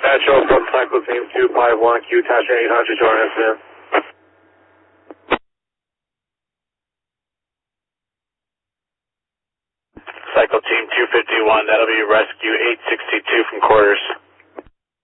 Metro from Cycle Team 251, Q-Tasha 800, join us in. Cycle Team 251, that'll be Rescue 862 from quarters.